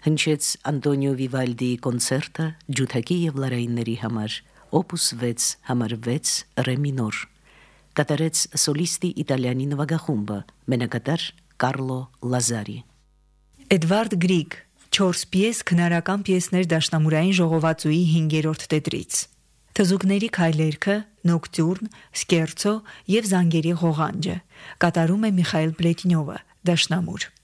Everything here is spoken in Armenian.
հնչեց Անտոնիո Վիվալդիի կոնցերտը ջութակի եւ լարայինների համար, օպուս 6 համար 6 ռե մինոր։ Կատարեց սոլիստի իտալիանի նվագախումբը, մենակատար Կարլո Լազարի։ Էդվարդ Գրիգ 4 պիես քնարական պիեսներ դաշնամուրային ժողովածուի 5-րդ տետրից։ Թզուկների քայլերքը, նոկտյուրն, սկերցո եւ զանգերի ղողանջը։ Կատարում է Միխայել Պլետնյովը, դաշնամուր։